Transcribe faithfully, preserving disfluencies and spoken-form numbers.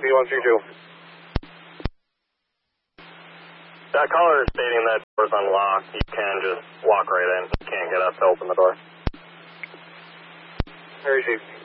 B one three two. That caller is stating that door's unlocked. You can just walk right in. You can't get up to open the door. Very safe.